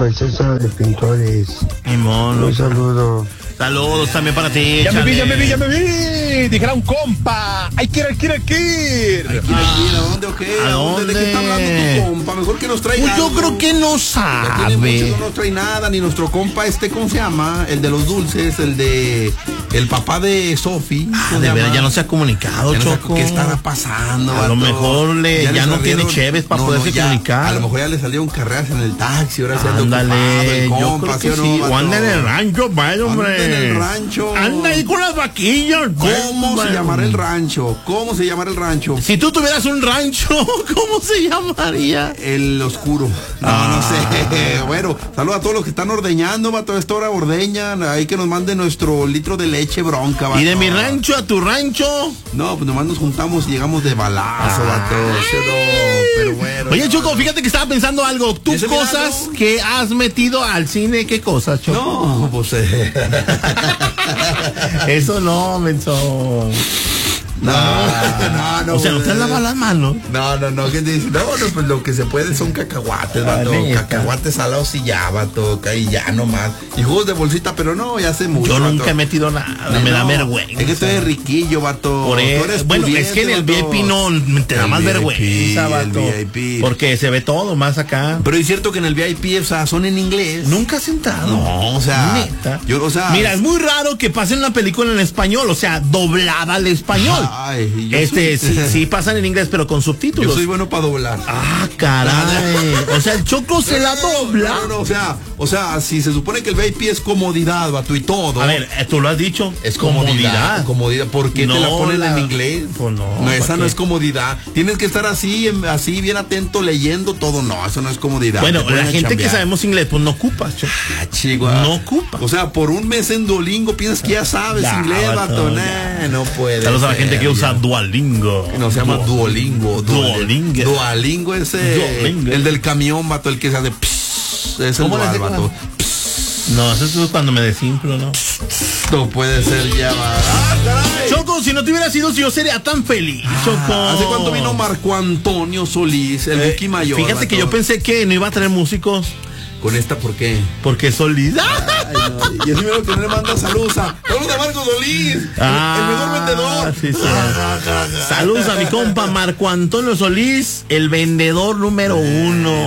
el César de Pintores. Mi mono. Un saludo. Saludos también para ti. Ya me vi. Dijera un compa. Hay que ir. ¿A dónde o qué? ¿A dónde? ¿De qué está hablando tu compa? Mejor que nos traiga. Pues yo algo. creo que no Ya tiene mucho sabe. que no nos trae nada, ni nuestro compa ¿cómo se llama? El de los dulces, el papá de Sofi. De verdad, ya no se ha comunicado, Choco. ¿Qué estará pasando? A lo mejor ya no tiene cheves para poderse comunicar. A lo mejor ya le salieron carreras en el taxi, ahora se anda ocupado Ándale, el yo compa, creo que ¿sí o sí. no, O anda en el rancho, vaya, hombre. Anda en el rancho. Anda ahí con las vaquillas. ¿Cómo se llamará el rancho? ¿Cómo se llamará el rancho? Si tú tuvieras un rancho, ¿cómo se llamaría? El oscuro. No sé. Bueno, saludos a todos los que están ordeñando, vato. A esta hora ordeñan. Ahí que nos manden nuestro litro de leche bronca, vato. ¿Y de mi rancho a tu rancho? No, pues nomás nos juntamos y llegamos de balazo, vato. Pero bueno. Oye, Choco, fíjate que estaba pensando algo. Tú ¿Ese cosas milagro? que has metido al cine, ¿qué cosas, Choco? No, pues Eso no, menso. No. O sea, no te lavas las manos. No, ¿qué te dice? No, pues lo que se puede son cacahuates, vato. Cacahuates salados y ya, vato. Y ya nomás. Y jugos de bolsita, pero no, ya hace mucho. Yo vato. nunca he metido nada, me da vergüenza. Es que tú eres riquillo, vato. Por Tú eso. eres Bueno, pudiente, es que en el vato. VIP no te da El más VIP, vergüenza, el vato. VIP. Porque se ve todo más acá. Pero es cierto que en el VIP, o sea, son en inglés. Nunca has sentado. No, o sea, Neta. Mira, es muy raro que pasen una película en español, o sea, doblada al español. Ay, yo Sí pasan en inglés, pero con subtítulos. Yo soy bueno para doblar. Ah, caray. O sea, el Choco se la dobla. No, o sea, si se supone que el VIP es comodidad, vato, y todo. A ver, tú lo has dicho. Es comodidad. ¿Por qué No, te la ponen en inglés? Pues no. Esa ¿para no qué? es comodidad. Tienes que estar así bien atento, leyendo todo. No, eso no es comodidad. Bueno, Te ponen la a gente que chambear. sabemos inglés, pues no ocupa, Choco. Chihuahua. No ocupa. O sea, por un mes en Duolingo piensas que ya sabes Ya, inglés, vato. ya. No puede. Saludos a la gente que ser, usa ya. Duolingo. No, se llama Duolingo. Duolingo. Duolingo ese. Duolingo. El del camión, vato, el que se hace. Es el ¿Cómo le hace, vato. No, eso es cuando me desinflo, ¿no? No puede ser ya. Caray. Choco, si no te hubiera sido, yo sería tan feliz, Choco. ¿Hace cuánto vino Marco Antonio Solís, el Buki Mayor? Fíjate que vato? yo pensé que no iba a tener músicos. Con esta, ¿por qué? Porque Solís. Ay, no. Y así veo que no le manda saludos a Marco Solís, el mejor vendedor. Sí. Saludos a mi compa Marco Antonio Solís, el vendedor número 1.